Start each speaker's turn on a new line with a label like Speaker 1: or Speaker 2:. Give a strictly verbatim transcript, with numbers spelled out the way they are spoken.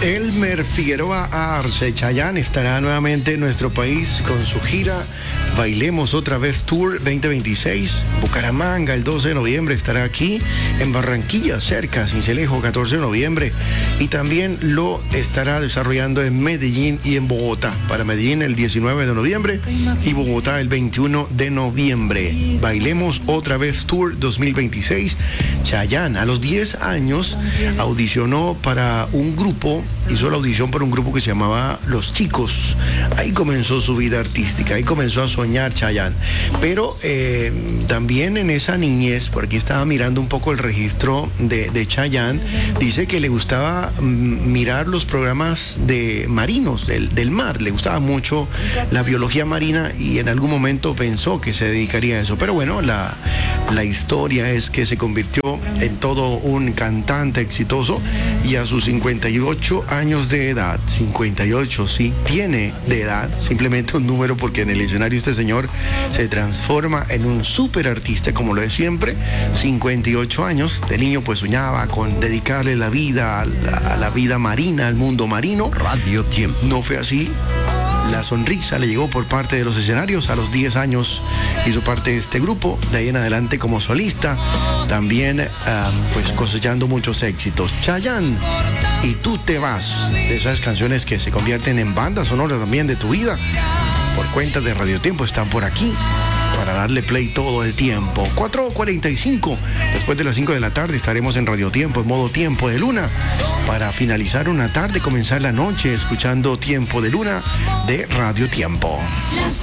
Speaker 1: Elmer Figueroa Arce, Chayanne, estará nuevamente en nuestro país con su gira Bailemos Otra Vez Tour veinte veintiséis. Bucaramanga el doce de noviembre estará aquí. En Barranquilla, cerca, Sincelejo, catorce de noviembre. Y también lo estará desarrollando en Medellín y en Bogotá. Para Medellín el diecinueve de noviembre y Bogotá el veintiuno de noviembre. Bailemos Otra Vez Tour dos mil veintiséis. Chayanne, a los diez años, audicionó para un grupo, hizo la audición para un grupo que se llamaba Los Chicos. Ahí comenzó su vida artística, ahí comenzó a soñar Chayanne. Pero eh, también en esa niñez, por aquí estaba mirando un poco el registro de, de Chayanne, dice que le gustaba mm, mirar los programas de marinos, del, del mar, le gustaba mucho la biología marina y en algún momento pensó que se dedicaría a eso. Pero bueno, la, la historia es que se convirtió en todo un cantante exitoso y a sus cincuenta y ocho años de edad, cincuenta y ocho sí, tiene de edad, simplemente un número porque en el escenario este señor se transforma en un súper artista como lo es siempre. Cincuenta y ocho años, de niño pues soñaba con dedicarle la vida a la, a la vida marina, al mundo marino.
Speaker 2: Radio Tiempo.
Speaker 1: No fue así. La sonrisa le llegó por parte de los escenarios. A los diez años hizo parte de este grupo. De ahí en adelante como solista. También um, pues cosechando muchos éxitos. Chayanne, Y Tú Te Vas. De esas canciones que se convierten en banda sonora también de tu vida. Por cuenta de Radio Tiempo están por aquí para darle play todo el tiempo. cuatro cuarenta y cinco. Después de las cinco de la tarde estaremos en Radio Tiempo, en modo Tiempo de Luna, para finalizar una tarde, comenzar la noche escuchando Tiempo de Luna de Radio Tiempo.